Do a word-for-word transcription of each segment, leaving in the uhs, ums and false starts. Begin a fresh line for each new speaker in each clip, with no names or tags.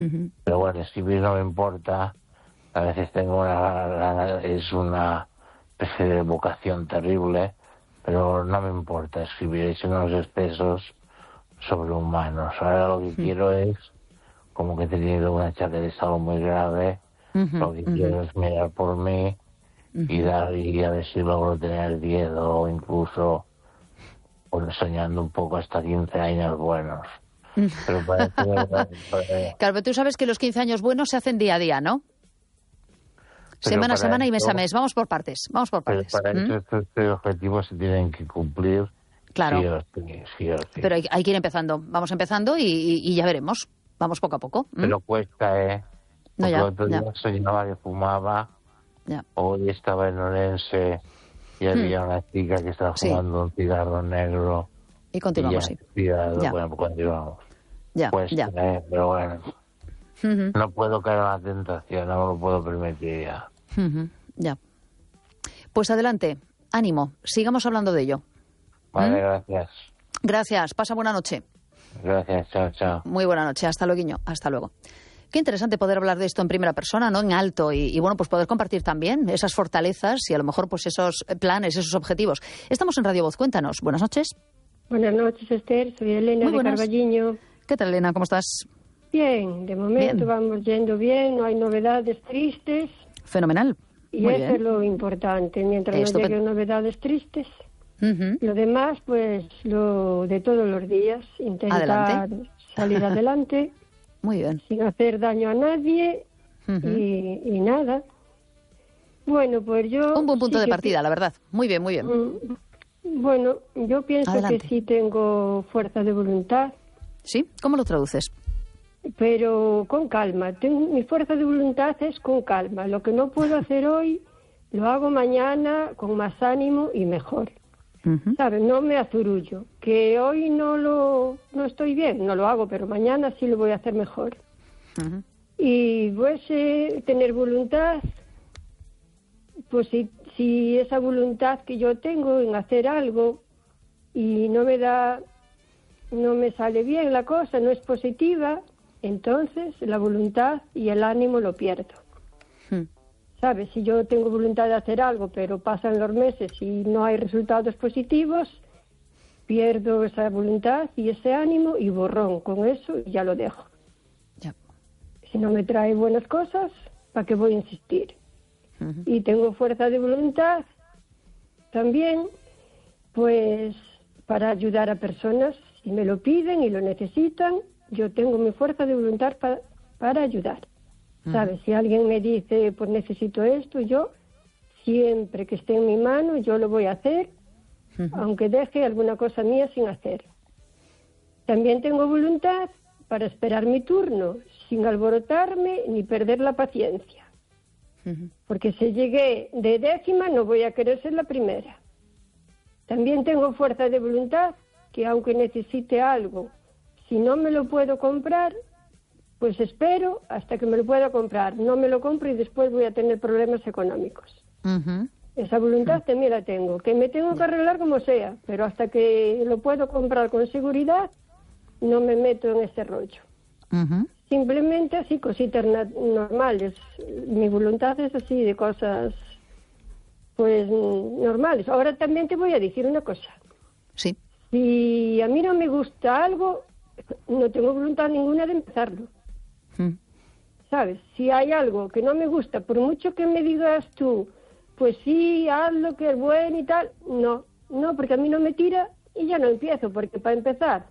Uh-huh.
Pero bueno, escribir no me importa. A veces tengo una, una es una especie de vocación terrible, pero no me importa escribir. He hecho unos excesos sobrehumanos. Ahora lo que uh-huh. quiero es, como que he tenido un ataque de salud muy grave, uh-huh. lo que uh-huh. quiero es mirar por mí uh-huh. y dar y a ver si logro tener diez o incluso, pues, soñando un poco, hasta quince años buenos. Pero para eso, para...
Claro, pero tú sabes que los quince años buenos se hacen día a día, ¿no? Pero semana a semana y mes a mes. Vamos por partes, vamos por partes.
Pero para ¿Mm? eso estos, estos objetivos se tienen que cumplir.
Claro.
Sí o sí, sí o sí.
Pero hay, hay que ir empezando. Vamos empezando y, y, y ya veremos. Vamos poco a poco. ¿Mm?
Pero cuesta, ¿eh?
No, ya,
el otro día
ya.
soñaba que fumaba.
Ya.
Hoy estaba en Orense y había mm. una chica que estaba fumando sí. un cigarro negro.
Y continuamos,
y ya,
sí.
Cuidado,
ya.
Bueno, pues continuamos.
Ya,
cuesta,
ya.
¿eh? Pero bueno.
Uh-huh.
No puedo caer en la tentación, no me lo puedo permitir ya.
Uh-huh. Ya. Pues adelante, ánimo, sigamos hablando de ello.
Vale,
¿Mm?
gracias.
Gracias, pasa buena noche.
Gracias, chao, chao.
Muy buena noche, hasta luego, hasta luego. Qué interesante poder hablar de esto en primera persona, ¿no? En alto, y, y bueno, pues poder compartir también esas fortalezas y a lo mejor pues esos planes, esos objetivos. Estamos en Radio Voz, cuéntanos. Buenas noches.
Buenas noches, Esther, soy Elena
Muy
de Carballiño.
¿Qué tal, Elena? ¿Cómo estás?
Bien, de momento bien. Vamos yendo bien, no hay novedades tristes.
Fenomenal.
Y
Muy
eso
bien.
Es lo importante, mientras
Estupendo.
no lleguen novedades tristes.
Uh-huh.
Lo demás, pues, lo de todos los días, intentar
adelante.
salir adelante.
Muy bien.
Sin hacer daño a nadie uh-huh. y, y nada. Bueno, pues yo...
Un buen punto
sí
de
que...
partida, la verdad. Muy bien, muy bien.
Bueno, yo pienso
adelante.
que sí tengo fuerza de voluntad.
¿Sí? ¿Cómo lo traduces?
Pero con calma. Tengo, mi fuerza de voluntad es con calma. Lo que no puedo hacer hoy, lo hago mañana con más ánimo y mejor. Uh-huh. ¿Sabes? No me azurullo. Que hoy no lo no estoy bien, no lo hago, pero mañana sí lo voy a hacer mejor.
Uh-huh.
Y pues eh, tener voluntad, pues si, si esa voluntad que yo tengo en hacer algo y no me da, no me sale bien la cosa, no es positiva, entonces la voluntad y el ánimo lo pierdo.
Uh-huh.
¿Sabes? Si yo tengo voluntad de hacer algo, pero pasan los meses y no hay resultados positivos, pierdo esa voluntad y ese ánimo y borrón con eso y ya lo dejo.
Yeah.
Si no me trae buenas cosas, ¿para qué voy a insistir? Uh-huh. Y tengo fuerza de voluntad también, pues, para ayudar a personas. Si me lo piden y lo necesitan, yo tengo mi fuerza de voluntad pa- para ayudar. ¿Sabes? Uh-huh. Si alguien me dice, pues necesito esto, yo, siempre que esté en mi mano, yo lo voy a hacer, uh-huh. aunque deje alguna cosa mía sin hacer. También tengo voluntad para esperar mi turno, sin alborotarme ni perder la paciencia. Uh-huh. Porque si llegué de décima, no voy a querer ser la primera. También tengo fuerza de voluntad, que aunque necesite algo, si no me lo puedo comprar, pues espero hasta que me lo pueda comprar. No me lo compro y después voy a tener problemas económicos.
Uh-huh.
Esa voluntad uh-huh. también la tengo. Que me tengo que arreglar como sea, pero hasta que lo puedo comprar con seguridad, no me meto en ese rollo.
Uh-huh.
Simplemente así, cositas na- normales. Mi voluntad es así, de cosas, pues, normales. Ahora también te voy a decir una cosa.
Sí.
Si a mí no me gusta algo, no tengo voluntad ninguna de empezarlo. Mm. ¿Sabes? Si hay algo que no me gusta, por mucho que me digas tú, pues sí, hazlo, que es bueno y tal, no, no, porque a mí no me tira y ya no empiezo, porque para empezar,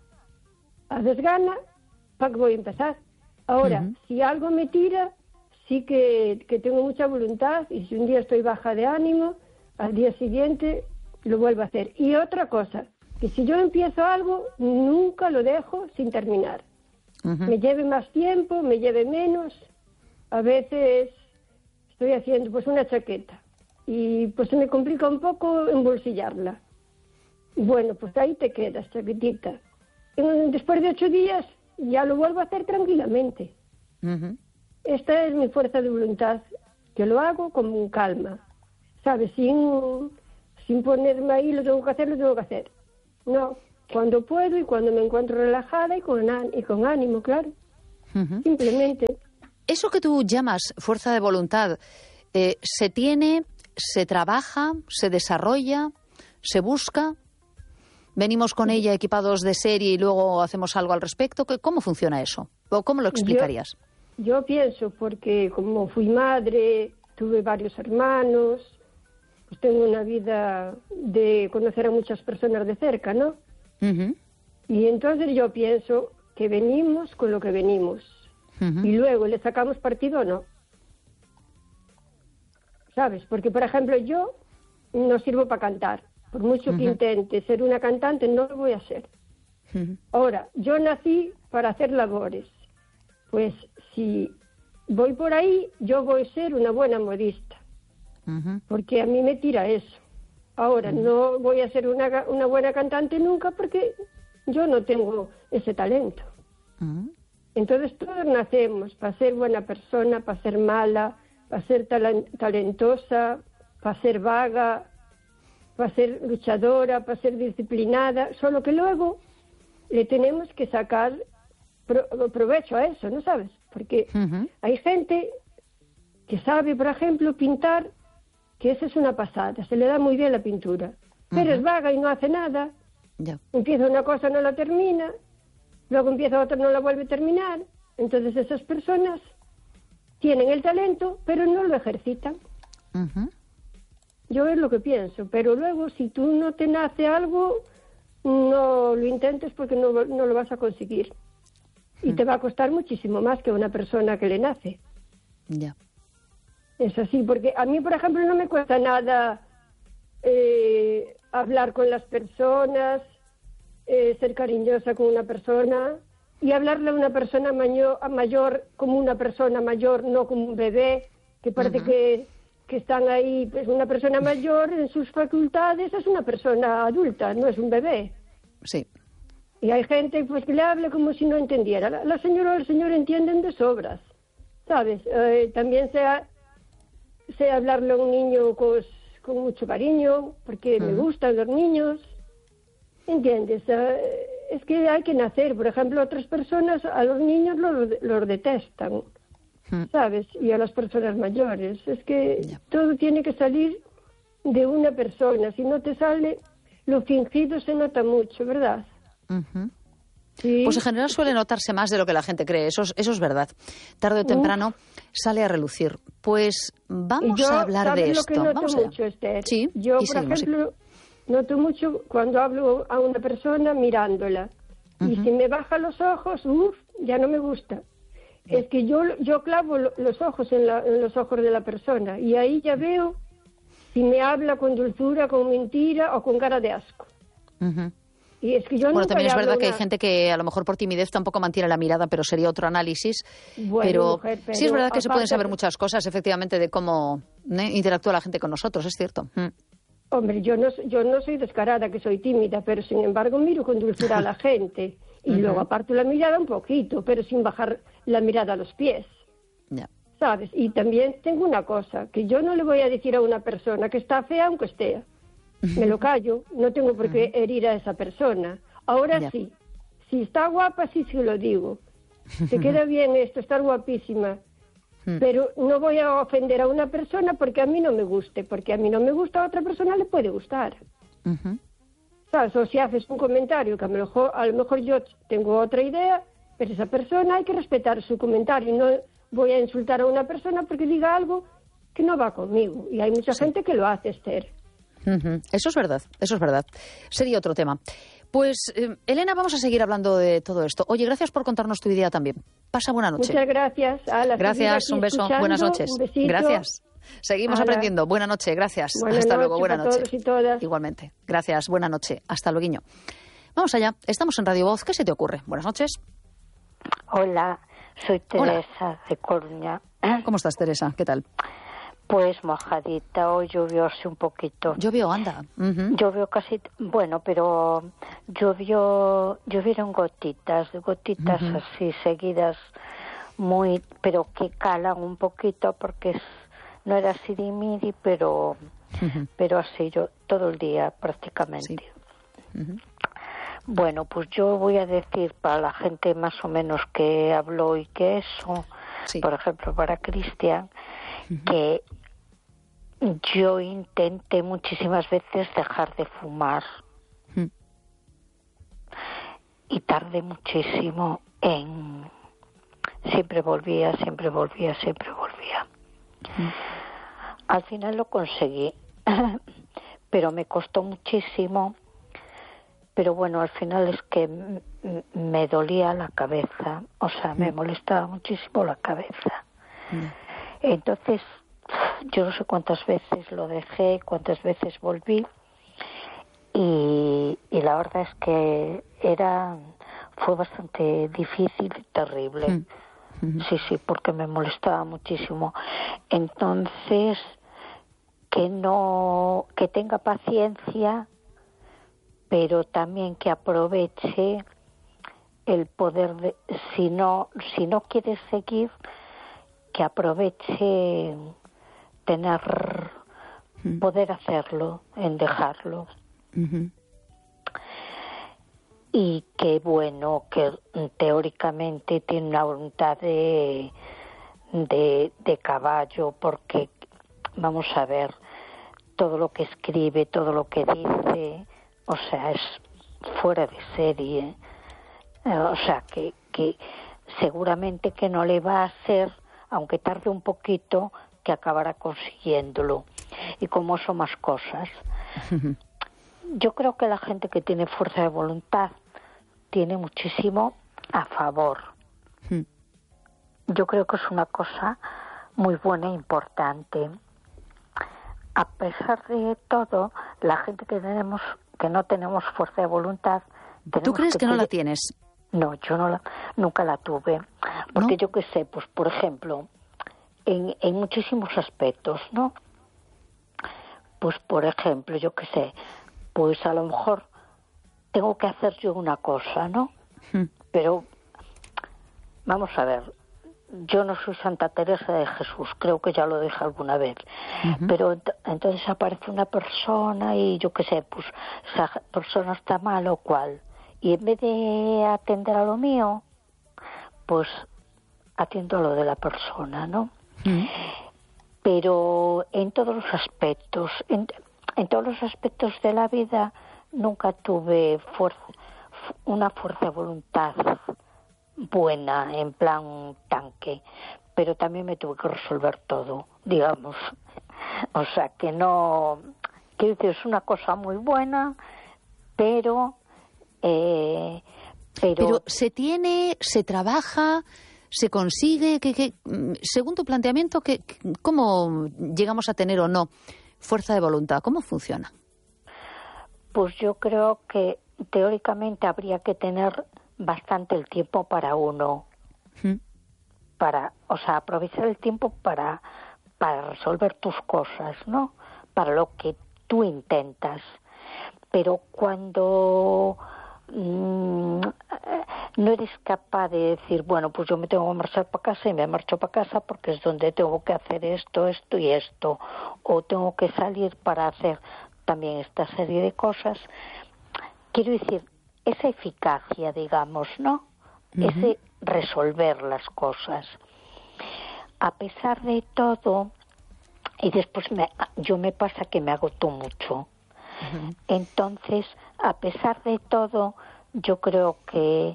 a desgana, ¿para qué voy a empezar? Ahora, uh-huh. si algo me tira, sí que, que tengo mucha voluntad y si un día estoy baja de ánimo, al día siguiente lo vuelvo a hacer. Y otra cosa, que si yo empiezo algo, nunca lo dejo sin terminar. Uh-huh. Me lleve más tiempo, me lleve menos. A veces estoy haciendo pues una chaqueta y pues se me complica un poco embolsillarla. Bueno, pues ahí te quedas, chaquetita. Después de ocho días ya lo vuelvo a hacer tranquilamente. Uh-huh. Esta es mi fuerza de voluntad, que lo hago con calma. ¿Sabes? Sin, sin ponerme ahí, lo tengo que hacer, lo tengo que hacer. No, cuando puedo y cuando me encuentro relajada y con, y con ánimo, claro. Uh-huh. Simplemente.
Eso que tú llamas fuerza de voluntad, eh, ¿se tiene, se trabaja, se desarrolla, se busca? ¿Venimos con ella equipados de serie y luego hacemos algo al respecto? ¿Cómo funciona eso? ¿O cómo lo explicarías?
Yo, yo pienso, porque como fui madre, tuve varios hermanos, pues tengo una vida de conocer a muchas personas de cerca, ¿no? Uh-huh. Y entonces yo pienso que venimos con lo que venimos. Uh-huh. Y luego le sacamos partido o no. ¿Sabes? Porque, por ejemplo, yo no sirvo para cantar. Por mucho uh-huh. que intente ser una cantante, no lo voy a ser. Uh-huh. Ahora, yo nací para hacer labores. Pues si voy por ahí, yo voy a ser una buena modista. Uh-huh. Porque a mí me tira eso. Ahora, uh-huh. no voy a ser una, una buena cantante nunca porque yo no tengo ese talento. Uh-huh. Entonces todos nacemos para ser buena persona, para ser mala, para ser talent- talentosa, para ser vaga, para ser luchadora, para ser disciplinada, solo que luego le tenemos que sacar pro- provecho a eso, ¿no sabes? Porque uh-huh. hay gente que sabe, por ejemplo, pintar, que esa es una pasada, se le da muy bien la pintura, pero uh-huh. es vaga y no hace nada, yeah. empieza una cosa, no la termina, luego empieza otra, no la vuelve a terminar, entonces esas personas tienen el talento, pero no lo ejercitan. Uh-huh. Yo es lo que pienso, pero luego si tú no te nace algo, no lo intentes porque no, no lo vas a conseguir. Y mm. te va a costar muchísimo más que a una persona que le nace.
Ya. Yeah.
Es así, porque a mí, por ejemplo, no me cuesta nada eh, hablar con las personas, eh, ser cariñosa con una persona y hablarle a una persona mayor, a mayor como una persona mayor, no como un bebé, que parece uh-huh. que... que están ahí, pues una persona mayor en sus facultades es una persona adulta, no es un bebé.
Sí.
Y hay gente pues que le habla como si no entendiera. La, la señora o el señor entienden de sobras, ¿sabes? Eh, también sea, sé hablarle a un niño con, con mucho cariño, porque uh-huh. me gustan los niños, ¿entiendes? Eh, es que hay que nacer. Por ejemplo, otras personas a los niños los, los detestan, ¿sabes? Y a las personas mayores. Es que yeah. todo tiene que salir de una persona. Si no te sale, lo fingido se nota mucho, ¿verdad? Uh-huh. ¿Sí?
Pues en general suele notarse más de lo que la gente cree. Eso es, eso es verdad. Tarde o temprano uh. sale a relucir. Pues vamos
yo,
a hablar de esto.
¿Sabes lo que noto
vamos
mucho, Esther?
Sí,
yo, por
seguimos,
ejemplo,
sí.
noto mucho cuando hablo a una persona mirándola. Uh-huh. Y si me baja los ojos, uff, ya no me gusta. Es que yo yo clavo los ojos en, la, en los ojos de la persona y ahí ya veo si me habla con dulzura, con mentira o con cara de asco. Uh-huh. Y es que yo
bueno,
nunca
también es verdad
una...
que hay gente que a lo mejor por timidez tampoco mantiene la mirada, pero sería otro análisis.
Bueno,
pero,
mujer, pero
sí es verdad que
aparte...
se pueden saber muchas cosas, efectivamente, de cómo ¿eh? interactúa la gente con nosotros, es cierto. Mm.
Hombre, yo no, yo no soy descarada, que soy tímida, pero sin embargo miro con dulzura a la gente. Y uh-huh. luego aparto la mirada un poquito, pero sin bajar la mirada a los pies.
Yeah.
¿Sabes? Y también tengo una cosa, que yo no le voy a decir a una persona que está fea aunque esté. Me lo callo, no tengo por qué uh-huh. herir a esa persona. Ahora yeah. sí, si está guapa, sí se lo digo. Te queda bien esto, estar guapísima. Uh-huh. Pero no voy a ofender a una persona porque a mí no me guste, porque a mí no me gusta, a otra persona le puede gustar. Uh-huh. ¿Sabes? O si haces un comentario que a lo mejor, a lo mejor yo tengo otra idea, pero esa persona hay que respetar su comentario. No voy a insultar a una persona porque diga algo que no va conmigo. Y hay mucha sí. gente que lo hace, Esther.
Uh-huh. Eso es verdad, eso es verdad. Sería otro tema. Pues, eh, Elena, vamos a seguir hablando de todo esto. Oye, gracias por contarnos tu idea también. Pasa buena noche.
Muchas gracias. A la
gracias, un beso. Buenas noches.
Un besito.
Gracias. Seguimos Ahora. aprendiendo. Buena noche, gracias.
Buena
Hasta
noche
luego, buena
para
noche.
Todos y todas.
Igualmente. Gracias, buena noche. Hasta luego. Vamos allá. Estamos en Radio Voz. ¿Qué se te ocurre? Buenas noches.
Hola, soy Teresa
Hola.
de Coruña.
¿Cómo estás, Teresa? ¿Qué tal?
Pues mojadita, hoy llovió así un poquito.
Llovió, anda. Uh-huh.
Llovió casi, bueno, pero llovió, llovieron gotitas, gotitas uh-huh. así seguidas, muy, pero que calan un poquito porque es, no era sirimiri, pero, uh-huh. pero así yo todo el día prácticamente.
Sí. Uh-huh.
Bueno, pues yo voy a decir para la gente más o menos que habló y que eso, sí. Por ejemplo, para Cristian, uh-huh. que yo intenté muchísimas veces dejar de fumar. Uh-huh. Y tardé muchísimo en... Siempre volvía, siempre volvía, siempre volvía. Uh-huh. Al final lo conseguí, pero me costó muchísimo. Pero bueno, al final es que m- me dolía la cabeza, o sea, me molestaba muchísimo la cabeza. Mm. Entonces, yo no sé cuántas veces lo dejé, cuántas veces volví, y, y la verdad es que era, fue bastante difícil y terrible. Mm. Mm-hmm. Sí, sí, porque me molestaba muchísimo. Entonces, que no, que tenga paciencia, pero también que aproveche el poder de, si no si no quiere seguir, que aproveche tener poder hacerlo, en dejarlo. Uh-huh. Y que bueno, que teóricamente tiene una voluntad de, de de caballo, porque vamos a ver, todo lo que escribe, todo lo que dice, o sea, es fuera de serie. O sea, que, que seguramente que no le va a hacer, aunque tarde un poquito, que acabará consiguiéndolo. Y como son más cosas. Yo creo que la gente que tiene fuerza de voluntad tiene muchísimo a favor. Yo creo que es una cosa muy buena e importante. A pesar de todo, la gente que tenemos que no tenemos fuerza de voluntad...
¿Tú crees que, que no la tienes?
No, yo no la, nunca la tuve. Porque ¿no? Yo qué sé, pues por ejemplo, en, en muchísimos aspectos, ¿no? Pues por ejemplo, yo qué sé, pues a lo mejor tengo que hacer yo una cosa, ¿no? Hmm. Pero, vamos a ver, yo no soy Santa Teresa de Jesús, creo que ya lo dije alguna vez, uh-huh. Pero ent- entonces aparece una persona y yo qué sé, pues esa persona está mal o cual, y en vez de atender a lo mío, pues atiendo a lo de la persona, ¿no? Uh-huh. Pero en todos los aspectos, en, en todos los aspectos de la vida nunca tuve fuerza, una fuerza de voluntad buena, en plan tanque, pero también me tuve que resolver todo, digamos. O sea, que no... Quiero decir, es una cosa muy buena, pero... Eh, pero...
pero se tiene, se trabaja, se consigue, que, que según tu planteamiento, que, ¿cómo llegamos a tener o no fuerza de voluntad? ¿Cómo funciona?
Pues yo creo que teóricamente habría que tener bastante el tiempo para uno, ¿Mm? para, o sea, aprovechar el tiempo para, para resolver tus cosas, ¿no? Para lo que tú intentas. Pero cuando mmm, no eres capaz de decir, bueno, pues yo me tengo que marchar para casa y me marcho para casa porque es donde tengo que hacer esto, esto y esto, o tengo que salir para hacer también esta serie de cosas, quiero decir, esa eficacia, digamos, ¿no? Uh-huh. Ese resolver las cosas. A pesar de todo, y después me, yo me pasa que me agoto mucho. Uh-huh. Entonces, a pesar de todo, yo creo que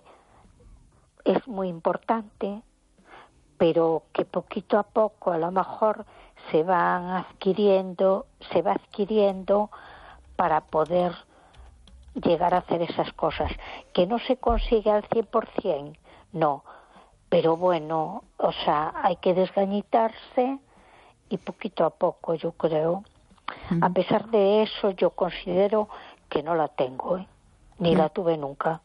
es muy importante, pero que poquito a poco a lo mejor se van adquiriendo, se va adquiriendo para poder llegar a hacer esas cosas, que no se consigue al cien por ciento, no, pero bueno, o sea, hay que desgañitarse y poquito a poco, yo creo. Uh-huh. A pesar de eso, yo considero que no la tengo, ¿eh? Ni uh-huh. la tuve nunca,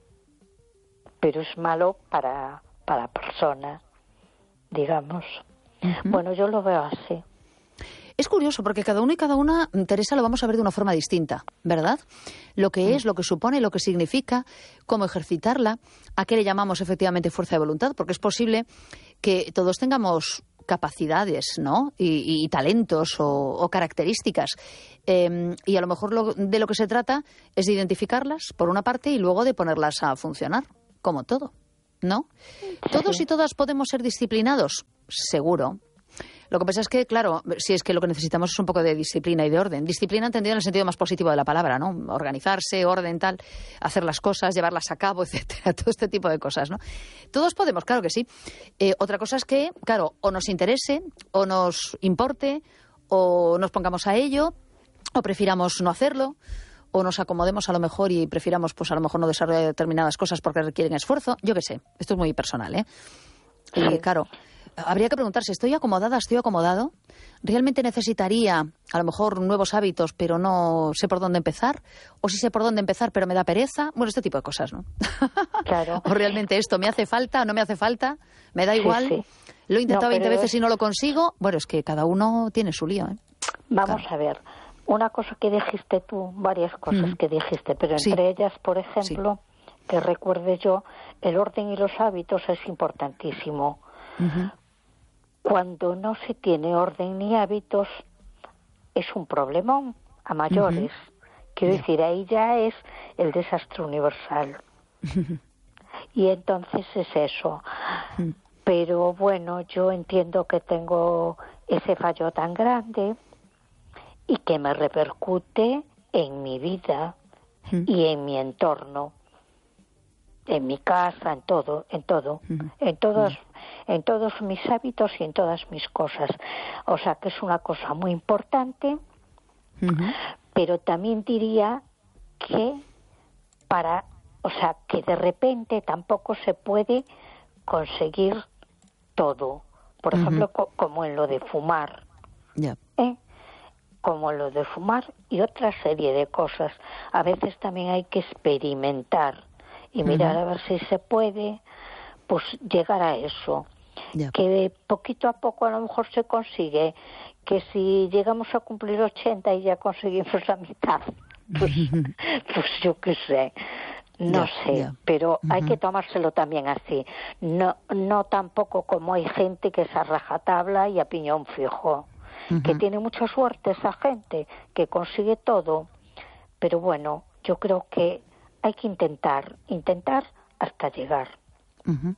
pero es malo para, para la persona, digamos. Uh-huh. Bueno, yo lo veo así.
Es curioso porque cada uno y cada una, Teresa, lo vamos a ver de una forma distinta, ¿verdad? Lo que es, lo que supone, lo que significa, cómo ejercitarla, a qué le llamamos efectivamente fuerza de voluntad, porque es posible que todos tengamos capacidades, ¿no? Y, y talentos o, o características. Eh, y a lo mejor lo, de lo que se trata es de identificarlas, por una parte, y luego de ponerlas a funcionar, como todo, ¿no? Sí. ¿Todos y todas podemos ser disciplinados? Seguro. Lo que pasa es que, claro, si es que lo que necesitamos es un poco de disciplina y de orden. Disciplina entendida en el sentido más positivo de la palabra, ¿no? Organizarse, orden, tal, hacer las cosas, llevarlas a cabo, etcétera, todo este tipo de cosas, ¿no? Todos podemos, claro que sí. Eh, otra cosa es que, claro, o nos interese, o nos importe, o nos pongamos a ello, o prefiramos no hacerlo, o nos acomodemos a lo mejor y prefiramos, pues a lo mejor no desarrollar determinadas cosas porque requieren esfuerzo. Yo qué sé, esto es muy personal, ¿eh? Y sí. Claro, habría que preguntarse, ¿estoy acomodada, estoy acomodado? ¿Realmente necesitaría a lo mejor nuevos hábitos, pero no sé por dónde empezar? ¿O sí sé por dónde empezar, pero me da pereza? Bueno, este tipo de cosas, ¿no?
Claro.
¿O realmente esto me hace falta, no me hace falta? ¿Me da igual? Sí, sí. Lo he intentado no, veinte veces es... y no lo consigo. Bueno, es que cada uno tiene su lío, ¿eh?
Vamos
claro.
a ver. Una cosa que dijiste tú, varias cosas mm. que dijiste, pero entre sí. ellas, por ejemplo, sí. que recuerde yo, el orden y los hábitos es importantísimo. Uh-huh. Cuando no se tiene orden ni hábitos, es un problemón a mayores. Uh-huh. Quiero yeah. decir, ahí ya es el desastre universal. Uh-huh. Y entonces es eso. Uh-huh. Pero bueno, yo entiendo que tengo ese fallo tan grande y que me repercute en mi vida uh-huh. y en mi entorno, en mi casa, en todo, en todo, uh-huh. en todos, uh-huh. en todos mis hábitos y en todas mis cosas. O sea que es una cosa muy importante, uh-huh. pero también diría que para, o sea, que de repente tampoco se puede conseguir todo. Por uh-huh. ejemplo, co- como en lo de fumar.
Yeah.
¿Eh? Como lo de fumar y otra serie de cosas. A veces también hay que experimentar y mirar uh-huh. a ver si se puede, pues llegar a eso. Yeah. Que poquito a poco a lo mejor se consigue, que si llegamos a cumplir ochenta y ya conseguimos la mitad, pues, pues yo qué sé, no yeah, sé, yeah. pero uh-huh. hay que tomárselo también así. No, no tampoco como hay gente que es a rajatabla y a piñón fijo. Uh-huh. Que tiene mucha suerte esa gente, que consigue todo, pero bueno, yo creo que hay que intentar, intentar hasta llegar. Uh-huh.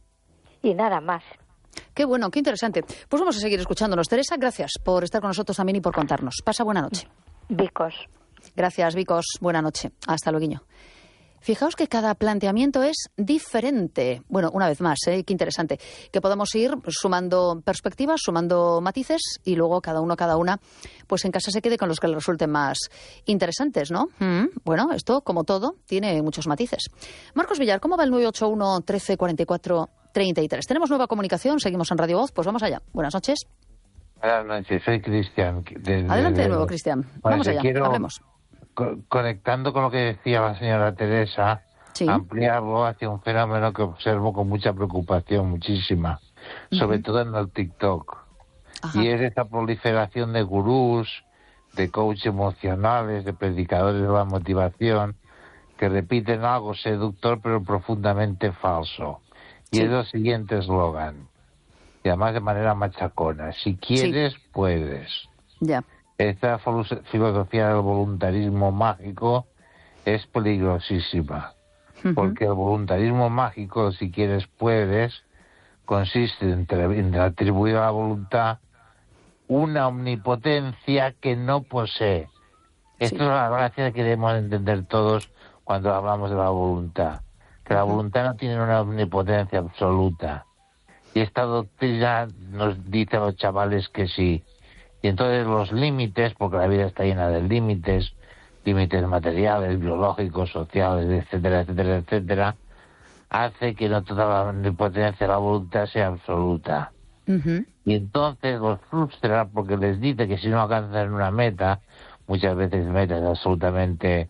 Y nada más.
Qué bueno, qué interesante. Pues vamos a seguir escuchándonos. Teresa, gracias por estar con nosotros también y por contarnos. Pasa buena noche.
Vicos.
Gracias, Vicos. Buena noche. Hasta luego. Fijaos que cada planteamiento es diferente. Bueno, una vez más, ¿eh? Qué interesante. Que podamos ir sumando perspectivas, sumando matices y luego cada uno, cada una, pues en casa se quede con los que le resulten más interesantes, ¿no? Mm, bueno, esto, como todo, tiene muchos matices. Marcos Villar, ¿cómo va el nueve ocho uno, trece, cuarenta y cuatro, treinta y tres? Tenemos nueva comunicación, seguimos en Radio Voz, pues vamos allá. Buenas noches.
Buenas noches, soy Cristian.
Adelante de nuevo, Cristian. Vamos allá,
quiero...
hablemos.
Conectando con lo que decía la señora Teresa, sí. ampliarlo hacia un fenómeno que observo con mucha preocupación, muchísima, uh-huh. sobre todo en el TikTok. Ajá. Y es esta proliferación de gurús, de coaches emocionales, de predicadores de la motivación, que repiten algo seductor pero profundamente falso. Y sí. es el siguiente eslogan, y además de manera machacona: si quieres, sí. puedes.
Ya.
Esta filosofía del voluntarismo mágico es peligrosísima, uh-huh. porque el voluntarismo mágico, si quieres puedes, consiste en, en atribuir a la voluntad una omnipotencia que no posee. Esto sí. es la gracia que debemos entender todos cuando hablamos de la voluntad, que uh-huh. la voluntad no tiene una omnipotencia absoluta. Y esta doctrina nos dice a los chavales que sí. Y entonces los límites, porque la vida está llena de límites, límites materiales, biológicos, sociales, etcétera, etcétera, etcétera, hace que no toda la omnipotencia de la voluntad sea absoluta. Uh-huh. Y entonces los frustra porque les dice que si no alcanzan una meta, muchas veces metas absolutamente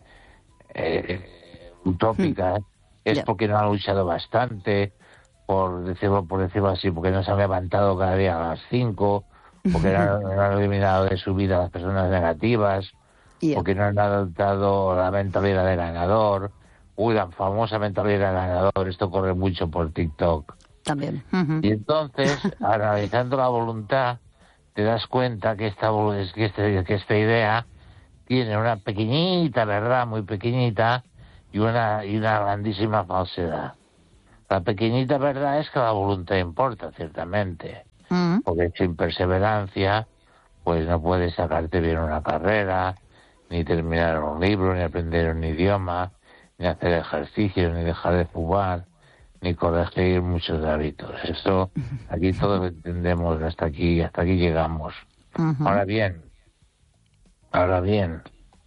eh, utópicas, uh-huh. es yeah. porque no han luchado bastante, por decirlo, por decirlo así, porque no se han levantado cada día a las cinco, porque no, no han eliminado de su vida a las personas negativas, yeah. porque no han adoptado la mentalidad de ganador. Uy, la famosa mentalidad de ganador, esto corre mucho por TikTok.
También. Uh-huh.
Y entonces, analizando la voluntad, te das cuenta que esta, que, este, que esta idea tiene una pequeñita verdad, muy pequeñita, y una, y una grandísima falsedad. La pequeñita verdad es que la voluntad importa, ciertamente, uh-huh. porque sin perseverancia, pues no puedes sacarte bien una carrera, ni terminar un libro, ni aprender un idioma, ni hacer ejercicio, ni dejar de fumar, ni corregir muchos hábitos. Esto, aquí todos lo entendemos, hasta aquí, hasta aquí llegamos. Uh-huh. Ahora bien, ahora bien,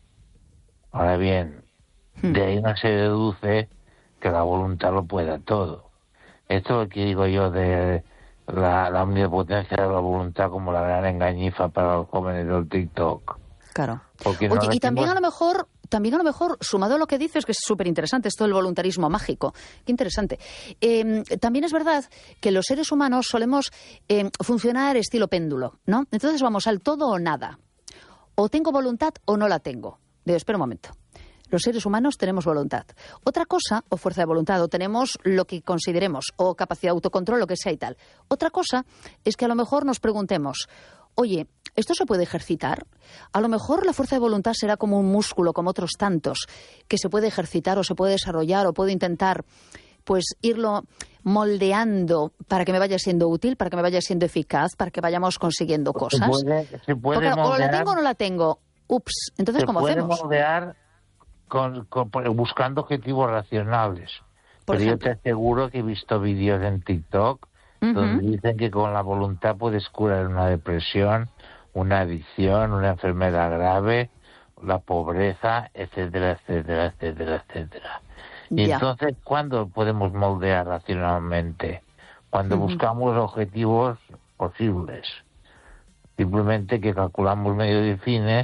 ahora bien, uh-huh. de ahí no se deduce que la voluntad lo pueda todo. Esto es lo que digo yo de la, la omnipotencia de la voluntad como la gran engañifa para los jóvenes del TikTok.
Claro.
Porque
Oye,
no
y también a lo mejor... También a lo mejor, sumado a lo que dices, que es súper interesante, esto del voluntarismo mágico. Qué interesante. Eh, también es verdad que los seres humanos solemos eh, funcionar estilo péndulo, ¿no? Entonces vamos al todo o nada. O tengo voluntad o no la tengo. Digo, espera un momento. Los seres humanos tenemos voluntad. Otra cosa, o fuerza de voluntad, o tenemos lo que consideremos, o capacidad de autocontrol, lo que sea y tal. Otra cosa es que a lo mejor nos preguntemos, oye, ¿esto se puede ejercitar? A lo mejor la fuerza de voluntad será como un músculo, como otros tantos, que se puede ejercitar o se puede desarrollar o puedo intentar pues irlo moldeando para que me vaya siendo útil, para que me vaya siendo eficaz, para que vayamos consiguiendo cosas.
Se puede, se puede
Porque,
moldear,
o la tengo o no la tengo. Ups, entonces ¿cómo hacemos?
Se puede moldear con, con, buscando objetivos racionales.
Por
Pero
ejemplo.
yo te aseguro que he visto vídeos en TikTok uh-huh. donde dicen que con la voluntad puedes curar una depresión, una adicción, una enfermedad grave, la pobreza, etcétera, etcétera, etcétera, etcétera. Y
ya.
entonces, ¿cuándo podemos moldear racionalmente? Cuando uh-huh. buscamos objetivos posibles. Simplemente que calculamos medios y fines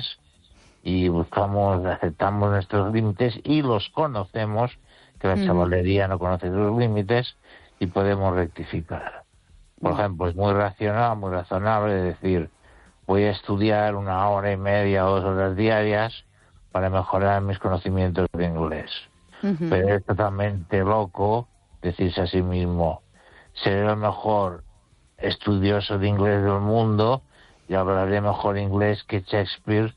y buscamos, aceptamos nuestros límites y los conocemos, que la uh-huh. chavalería no conoce sus límites, y podemos rectificar. Por uh-huh. ejemplo, es muy racional, muy razonable decir, voy a estudiar una hora y media o dos horas diarias para mejorar mis conocimientos de inglés. Uh-huh. Pero es totalmente loco decirse a sí mismo, seré el mejor estudioso de inglés del mundo y hablaré mejor inglés que Shakespeare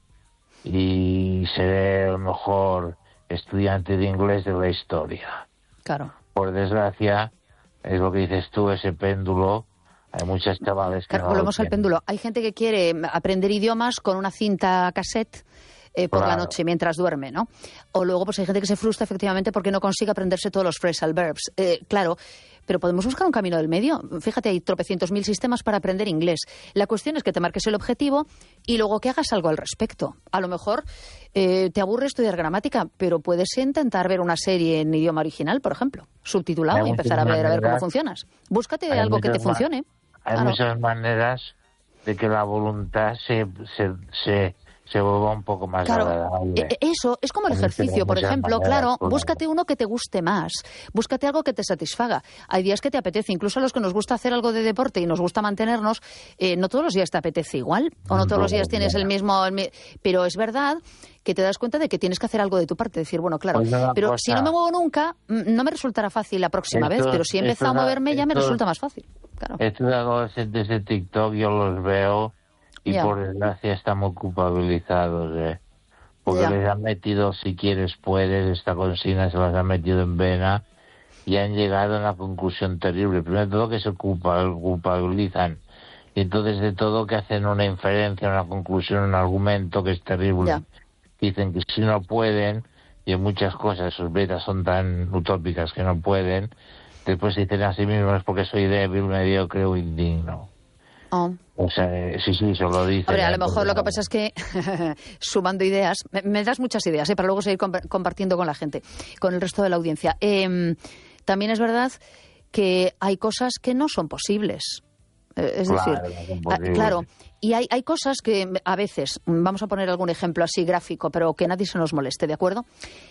y seré el mejor estudiante de inglés de la historia.
Claro.
Por desgracia, es lo que dices tú, ese péndulo. Hay muchas chavales que
claro,
no
volvemos
lo
al péndulo. Hay gente que quiere aprender idiomas con una cinta cassette eh, por claro. la noche mientras duerme, ¿no? O luego pues hay gente que se frustra efectivamente porque no consigue aprenderse todos los phrasal verbs. Eh, claro, pero podemos buscar un camino del medio. Fíjate, hay tropecientos mil sistemas para aprender inglés. La cuestión es que te marques el objetivo y luego que hagas algo al respecto. A lo mejor eh, te aburre estudiar gramática, pero puedes intentar ver una serie en idioma original, por ejemplo, subtitulado, y empezar a ver, a ver cómo funcionas. Búscate
hay
algo que te
ma-
funcione.
Hay claro. muchas maneras de que la voluntad se, se, se, se vuelva un poco más
claro,
agradable.
Eso es como el ejercicio, por ejemplo. Claro, búscate uno que te guste más, búscate algo que te satisfaga. Hay días que te apetece, incluso a los que nos gusta hacer algo de deporte y nos gusta mantenernos, eh, no todos los días te apetece igual, o no todos los días tienes el mismo... El mi... Pero es verdad que te das cuenta de que tienes que hacer algo de tu parte, decir, bueno, claro, pues pero cosa. Si no me muevo nunca, no me resultará fácil la próxima esto, vez, pero si he empezado a moverme ya me esto, resulta más fácil. Claro.
Estos adolescentes de TikTok yo los veo y yeah. por desgracia están muy culpabilizados, ¿eh? Porque yeah. les han metido, si quieres puedes, esta consigna se las han metido en vena y han llegado a una conclusión terrible. Primero de todo que se culpa, culpabilizan y entonces de todo que hacen una inferencia, una conclusión, un argumento que es terrible. Yeah. Dicen que si no pueden, y en muchas cosas sus metas son tan utópicas que no pueden, después dicen a sí mismos porque soy débil, mediocre o indigno.
Oh.
O sea, sí, sí, se lo dicen.
Hombre, a lo mejor lo que pasa es que, sumando ideas, me, me das muchas ideas, ¿eh? Para luego seguir comp- compartiendo con la gente, con el resto de la audiencia. Eh, también es verdad que hay cosas que no son posibles. Eh, es
claro,
decir, a, claro, y hay, hay cosas que a veces, vamos a poner algún ejemplo así gráfico, pero que nadie se nos moleste, ¿de acuerdo?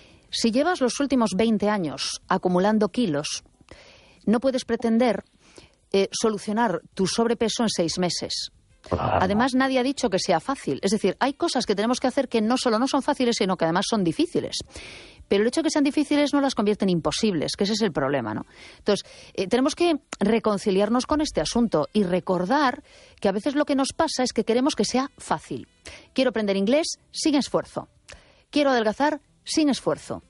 Si llevas los últimos veinte años acumulando kilos, no puedes pretender eh, solucionar tu sobrepeso en seis meses.
Claro.
Además, nadie ha dicho que sea fácil. Es decir, hay cosas que tenemos que hacer que no solo no son fáciles, sino que además son difíciles. pero el hecho de que sean difíciles no las convierte en imposibles, que ese es el problema, ¿no? Entonces, eh, tenemos que reconciliarnos con este asunto y recordar que a veces lo que nos pasa es que queremos que sea fácil. Quiero aprender inglés sin esfuerzo. Quiero adelgazar sin esfuerzo.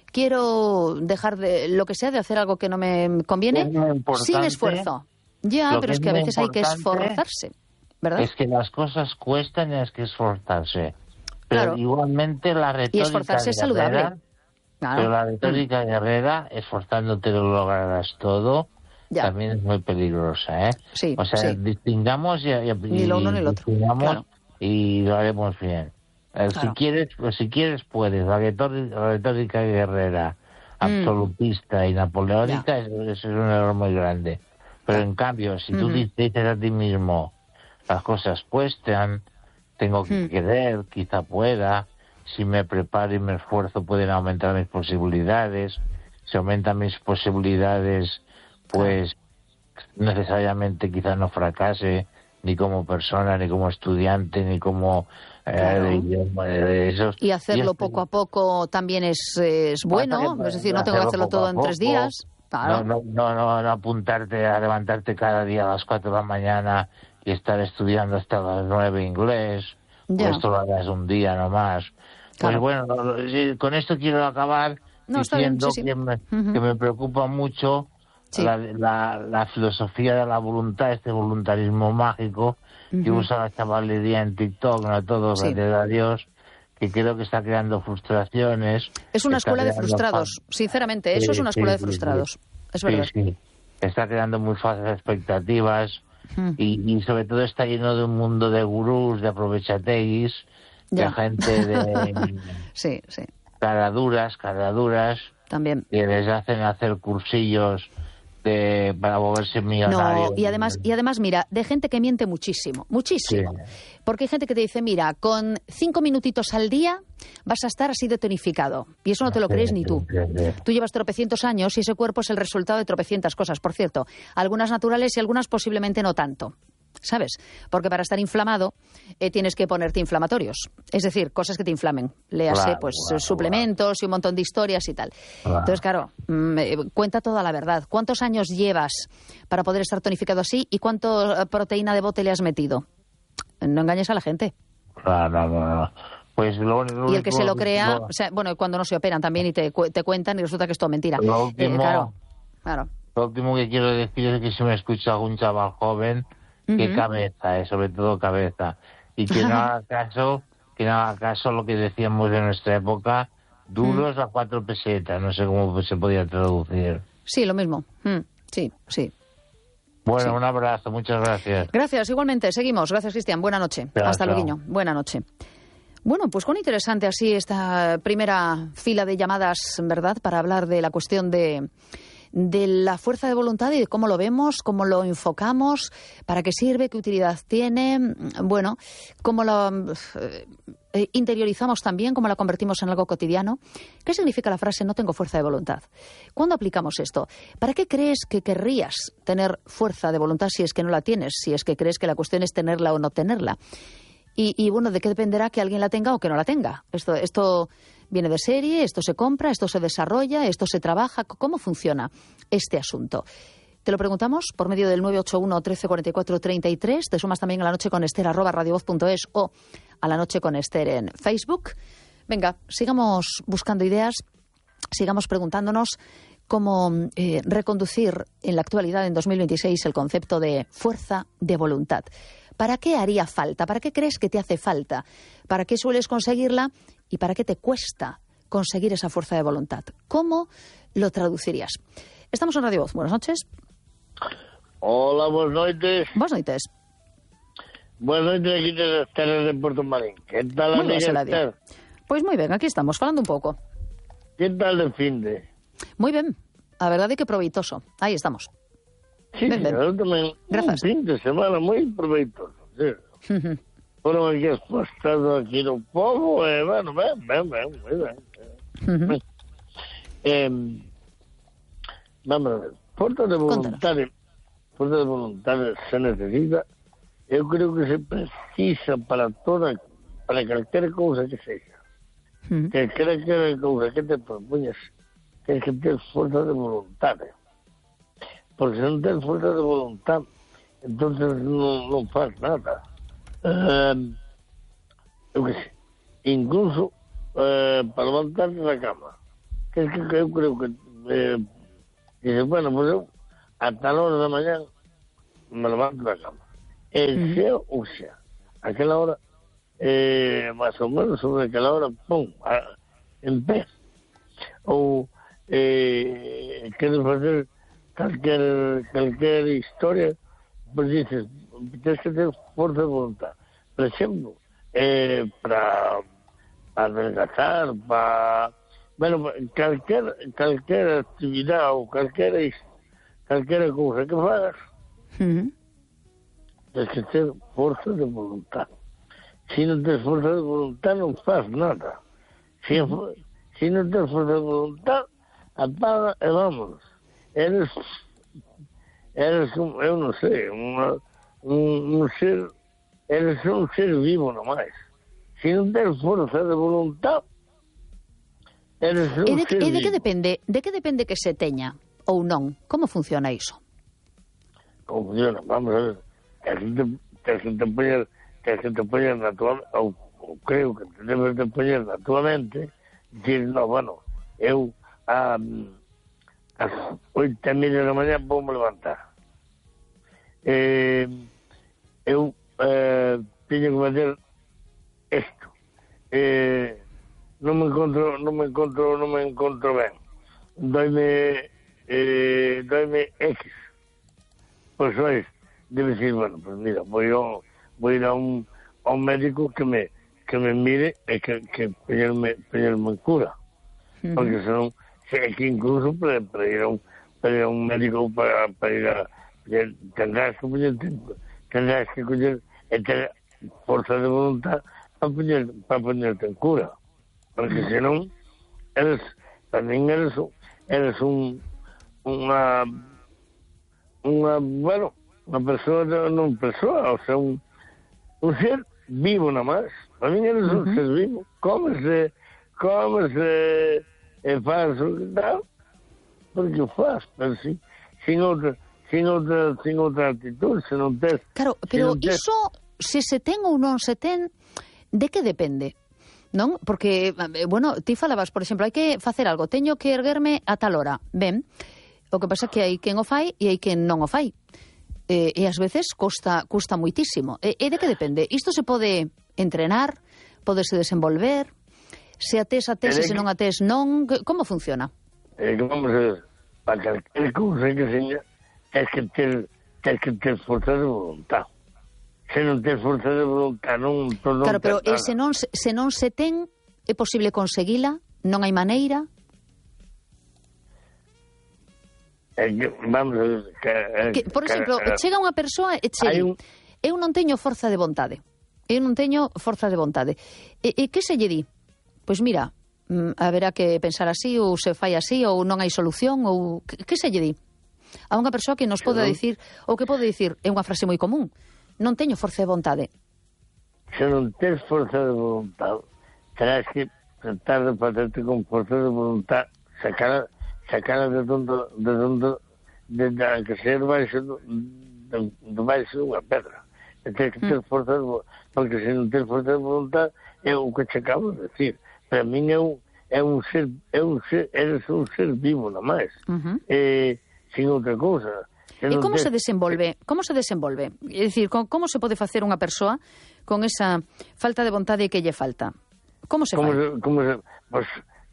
Quiero dejar de lo que sea de hacer algo que no me conviene sin esfuerzo. Ya, pero es que a veces hay que esforzarse, ¿verdad?
Es que las cosas cuestan y hay que esforzarse. Pero
claro.
igualmente la retórica
y esforzarse es saludable.
Guerrera, claro. Pero la retórica mm. guerrera, esforzándote lo lograrás todo, ya. también es muy peligrosa, ¿eh?
Sí,
o sea,
sí.
distingamos y, y,
ni lo uno ni lo otro. Claro.
Y lo haremos bien. Eh, claro. Si quieres, pues si quieres puedes. La retórica, la retórica guerrera, absolutista mm. y napoleónica, eso es un error muy grande. Pero en cambio, si tú mm-hmm. dices a ti mismo, las cosas cuestan, tengo que mm. querer, quizá pueda, si me preparo y me esfuerzo pueden aumentar mis posibilidades, si aumentan mis posibilidades, pues necesariamente quizá no fracase, ni como persona, ni como estudiante, ni como...
Claro.
Eh, esos,
y hacerlo
y este,
poco a poco también es, es bueno, es decir, no tengo que hacerlo todo en tres días. Claro.
No, no, no, no, no apuntarte a levantarte cada día a las cuatro de la mañana y estar estudiando hasta las nueve inglés, pues esto lo hagas un día nomás. Claro. Pues bueno, con esto quiero acabar no, diciendo bien, sí, sí. Que, me, uh-huh. que me preocupa mucho sí. la, la, la filosofía de la voluntad, este voluntarismo mágico uh-huh. que usa la chavalería en TikTok, no todo, sí. gracias a Dios, que creo que está creando frustraciones.
Es una escuela de frustrados, fan... sinceramente, eso sí, es una escuela sí, de frustrados, sí, es verdad.
Sí, sí. Está creando muy falsas expectativas uh-huh. y, y sobre todo está lleno de un mundo de gurús, de aprovechateguis, de gente de...
sí, sí.
Caraduras, caraduras.
También.
Que les hacen hacer cursillos de, para volverse millonarios.
No, y además, y además, mira, de gente que miente muchísimo, muchísimo. Sí. Porque hay gente que te dice, mira, con cinco minutitos al día vas a estar así de tonificado. Y eso no te lo crees ni tú. Tú llevas tropecientos años y ese cuerpo es el resultado de tropecientas cosas, por cierto. Algunas naturales y algunas posiblemente no tanto. ¿Sabes? Porque para estar inflamado eh, tienes que ponerte inflamatorios. Es decir, cosas que te inflamen. Léase, claro, pues, claro, suplementos claro. y un montón de historias y tal. Claro. Entonces, claro, mmm, cuenta toda la verdad. ¿Cuántos años llevas para poder estar tonificado así y cuánta proteína de bote le has metido? No engañes a la gente.
Claro, no, no. Pues lo, lo,
y el que lo, se lo crea, lo, o sea, bueno, cuando no se operan también y te, te cuentan y resulta que es todo mentira.
Lo último,
eh, claro, claro.
Lo último que quiero decir es que si me escucha algún chaval joven, que uh-huh. cabeza, eh, sobre todo cabeza, y que no haga caso, que no haga caso lo que decíamos en nuestra época, duros uh-huh. a cuatro pesetas, no sé cómo se podía traducir.
Sí, lo mismo, mm, sí, sí.
Bueno,
sí.
un abrazo, muchas gracias.
Gracias, igualmente, seguimos, gracias Cristian, buena noche, chao, hasta luego, buena noche. Bueno, pues con interesante así esta primera fila de llamadas, ¿verdad?, para hablar de la cuestión de... de la fuerza de voluntad y de cómo lo vemos, cómo lo enfocamos, para qué sirve, qué utilidad tiene, bueno, cómo lo eh, interiorizamos también, cómo la convertimos en algo cotidiano. ¿Qué significa la frase no tengo fuerza de voluntad? ¿Cuándo aplicamos esto? ¿Para qué crees que querrías tener fuerza de voluntad si es que no la tienes, si es que crees que la cuestión es tenerla o no tenerla? Y, y bueno, ¿de qué dependerá que alguien la tenga o que no la tenga? Esto, esto viene de serie, esto se compra, esto se desarrolla, esto se trabaja. ¿Cómo funciona este asunto? Te lo preguntamos por medio del nueve ocho uno, trece cuarenta y cuatro, treinta y tres. Te sumas también a La Noche con Ester, arroba radiovoz punto es o a La Noche con Ester en Facebook. Venga, sigamos buscando ideas, sigamos preguntándonos cómo eh, reconducir en la actualidad, en dos mil veintiséis, el concepto de fuerza de voluntad. ¿Para qué haría falta? ¿Para qué crees que te hace falta? ¿Para qué sueles conseguirla? ¿Y para qué te cuesta conseguir esa fuerza de voluntad? ¿Cómo lo traducirías? Estamos en Radio Voz. Buenas noches.
Hola, buenas noches.
Buenas noches.
Buenas noches, aquí de Esther de Puerto Marín. ¿Qué tal,
muy
amiga Esther?
Pues muy bien, aquí estamos, falando un poco.
¿Qué tal el fin de?
Muy bien, la verdad es que proveitoso. Ahí estamos.
Sí,
ven, ven.
Yo también.
Gracias.
Un fin de semana muy proveitoso, sí. Uh-huh. Bueno, aquí has pasado aquí un poco, eh, bueno, ven, ven, ven, muy bien. Uh-huh. Eh, vamos a ver, fuerza de voluntad, fuerza de voluntad se necesita, yo creo que se precisa para toda, para cualquier cosa que sea. Uh-huh. Que cree que a cousa que te propoñes tens que ter forza de voluntade. Porque se non tens forza de voluntade, entonces non, non faz nada. Uh, eu que sei, incluso uh, para levantarte da cama, que es que eu creo que eh, dice, bueno, pues eu a tal hora da mañá me levanto da cama. El uh-huh. sea o sea, aquela hora, eh, más ou menos sobre aquela hora, pum, a, en pé. Ou eh, queres facer calquer, calquer historia, pues dices, tens que ter forza de voluntad. Por exemplo, eh, para adelgazar, para... Bueno, calquer, calquer actividad ou calquer, calquer cousa que fagas, uh-huh. tens que ter forza de voluntad. Se non tens forza de voluntad, non faz nada. Se, se non tens forza de voluntad, apaga e vámonos. Eres, eres un, eu non sei, un, un, un ser, eres un ser vivo nomás. Se non tens forza de voluntad, eres un
e de,
ser
e de
vivo.
que depende, de que depende que se teña ou non? Como funciona iso?
Como funciona? Vamos a ver. Tens que te, tens que te poñer, tens que te poñer na tua, ou, ou creo que te debes de poñer na tua mente, dicir, no, bueno, eu a ás oito e media da mañá vou me levantar. Eh, eu eh, teño que fazer isto. Eh, non me encontro, non me encontro, non me encontro ben. Doime, eh, doime X. Pois sois, debe decir, bueno, pues mira, voy a, voy a ir a un, a un médico que me, que me mire e que, que poñerme, poñerme en cura. Uh-huh. Porque senón, é que incluso para, para ir a un, para ir a un médico para, para ir a, tendrás que poñerte, tendrás que coñer e ter forza de voluntad para poñer, para poñerte en cura. Porque senón, eres, tamén eres, eres un, unha, unha, bueno, unha persoa, non persoa, o sea, un, un ser vivo nada máis. A mí eres un uh-huh. ser vivo. Cómese, cómese, e faz o que dá, porque o faz, pero sin, sin outra, sin outra, sin outra actitud, se non tes...
Claro, pero tes... iso, se se ten ou non se ten, de que depende? Non? Porque, bueno, ti falabas, por exemplo, hai que facer algo, teño que erguerme a tal hora, ben, o que pasa é que hai quen o fai e hai quen non o fai. E, e ás veces custa, custa muitísimo. E, e de que depende? Isto se pode entrenar, podese desenvolver, se a tes a tes e se non a tes non, como funciona?
É que vamos a ver, para calquer cousa que seña, tens que ter, tens que ter forza de voluntad. Se non tens forza de voluntad, non... non
claro, pero e se non, se non se ten, é posible conseguila? Non hai maneira?
É que, vamos a ver... Que,
que, por exemplo, que, chega unha persoa e che un... eu non teño forza de vontade. Eu non teño forza de vontade. E, e que se lle di? Pois mira, haberá que pensar así, ou se fai así, ou non hai solución, ou... Que, que se lle di? A unha persoa que nos pode dicir, ou que pode dicir, é unha frase moi común, non teño forza de vontade.
Se non tens forza de vontade, terás que tratar de facerte con forza de vontade, sacar, sacar de donde, de donde, de, de, de que ser baixo, de, de baixo unha pedra. E tens que ter forza de vontade, porque se non tens forza de vontade, é o que te acabo de decir. Para min é un, é un ser, é un ser, eres un ser vivo, nada máis. Uh-huh. Eh, sin outra cousa.
E como te... se desenvolve? Como se desenvolve? É dicir, como se pode facer unha persoa con esa falta de vontade que lle falta? Como se
como
fai?
Se, como se, pues,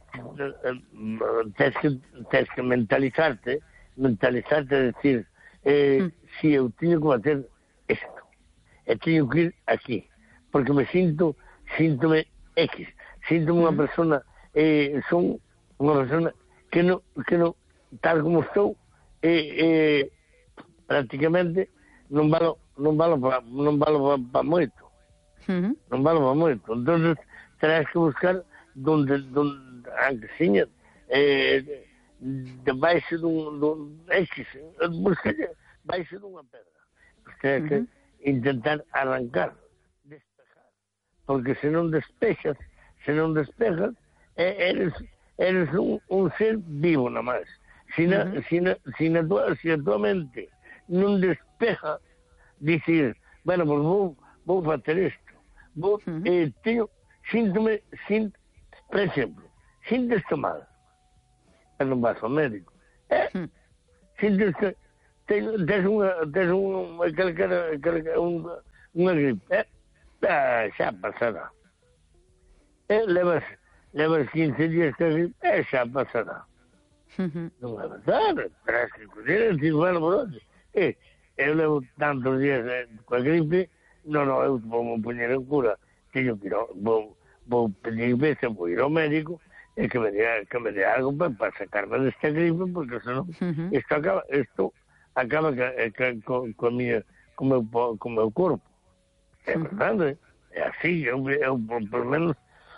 tens que, tens que mentalizarte, mentalizarte a decir, eh, mm. si eu teño que bater isto, e teño que ir aquí, porque me sinto, síntome X, síntome unha persona, eh, son unha persona que non, que non, tal como estou, eh, eh, prácticamente non valo, non valo para non valo para pa moito. Uh-huh. Non valo para moito. Entonces, terás que buscar donde, donde aunque seña, eh, debaixo dun, dun X, buscar debaixo dunha pedra. Terás que uh-huh. intentar arrancar, despejar, porque se non despexas, se non despejas, eres eres un, un ser vivo nada máis. Se na, uh-huh. si na, si na tua, si a tua mente non despeja dicir, bueno, pues vou, vou facer isto. Vou, uh-huh. eh, teño, síntome, sint, por exemplo, sintes mal, pero non vas ao médico. Eh? Uh-huh. Sintes que tes unha, tes unha, calquera, calquera, unha, unha gripe. Eh? Ah, xa pasará. Eh, levas, levas quince días que a gripe, eh, xa pasará. Uh-huh. Non é verdade, terás que cuidar e dicir, bueno, por onde? Eh, eu levo tantos días eh, coa gripe, non, non, eu vou me poñer en cura, teño que ir, vou, vou pedir veces, vou ir ao médico, e que me dé, que me dé algo para, para sacarme desta gripe, porque senón, uh-huh. isto acaba, isto acaba que, que, con, con, minha, con, meu, con meu corpo. É verdade, é así, eu, eu por, por menos,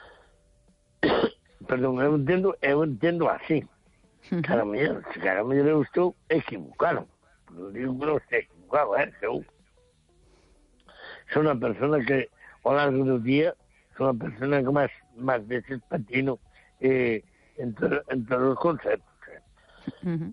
perdón, eu entendo, eu entendo así. Cada mellor, cada mellor eu estou equivocado. Non digo que non estou equivocado, eh? Eu sou unha persona que, ao largo do día, sou unha persona que máis, máis veces patino eh, en, to, en todos os conceptos. Eh? Uh-huh.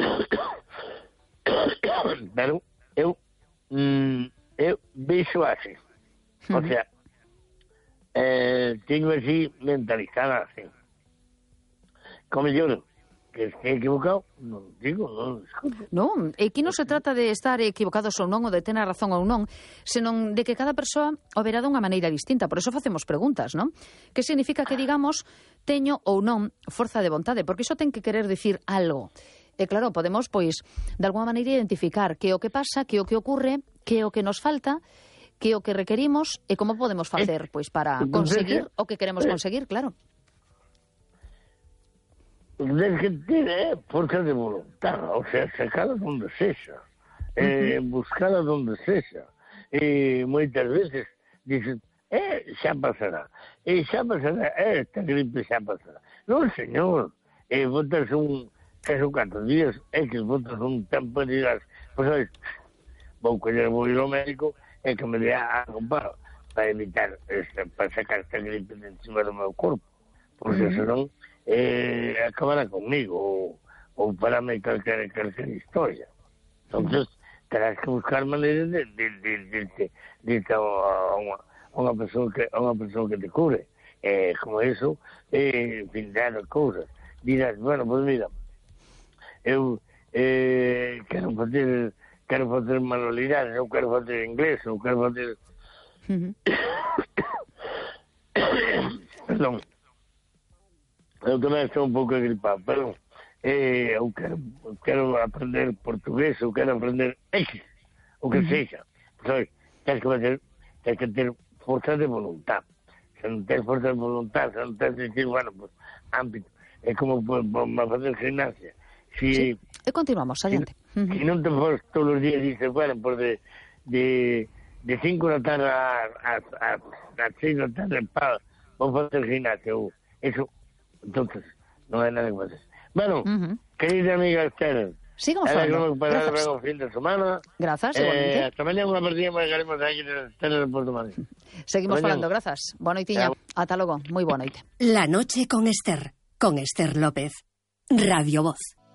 Pero eu, mm, eu vexo así. O sea, eh, teño así mentalizada así. Como yo, que esté equivocado, non digo, non discuto.
Non, aquí non se trata de estar equivocados ou non, ou de tener razón ou non, senón de que cada persoa o verá dunha maneira distinta. Por eso facemos preguntas, non? Que significa que, digamos, teño ou non forza de vontade, porque iso ten que querer dicir algo. E claro, podemos, pois, de alguma maneira identificar que o que pasa, que o que ocurre, que o que nos falta, que o que requerimos e como podemos facer, pois, para conseguir o que queremos conseguir, claro.
Tens que ter eh, forza de voluntad, o sea, sacala donde sexa, eh, uh-huh. buscala donde sexa. E moitas veces dices, eh, xa pasará, e xa pasará, eh, esta gripe xa pasará. Non, señor, eh, botas un, tres ou catro días, é que botas un tempo e digas, pois, pues, vou coller, vou ir ao médico, e que me dê algo para, para evitar, esta, para sacar esta gripe de encima do meu corpo, porque uh-huh. senón, eh, acabará conmigo ou, ou parame calquera, calquera historia. Entonces terás que buscar maneiras de de, de, de, de, de, de a, unha, a unha persoa que a unha persoa que te cure, eh, como eso, eh, fin, dar cousas. Dirás, bueno, pues mira, eu eh, quero facer quero facer manualidades, eu quero facer inglés, eu quero facer uh-huh. perdón, eu tamén estou un pouco agripado, pero eh, eu quero, quero aprender portugués, eu quero aprender X, o que uh-huh. sexa. Pois, tens que fazer, tens que ter forza de voluntad. Se non tens forza de voluntad, se non tens de decir, bueno, pues, ámbito, é como para facer gimnasia. Si,
sí, e continuamos, adiante.
Se uh-huh. si non te fores todos os días e dices, bueno, pues de, de, de cinco da tarde a, a, a, a seis da tarde, pa, vou facer gimnasia, ou, eso, entonces, non hai nada que facer. Bueno, uh-huh. querida amiga Esther,
sigamos falando.
Para ver o fin de semana.
Grazas,
eh,
igualmente.
Hasta mañana unha partida máis garemos aquí en Esther de Porto Madrid.
Seguimos falando, grazas. Boa noitiña. Ata logo, moi boa noite.
La noche con Esther, con Esther López. Radio Voz.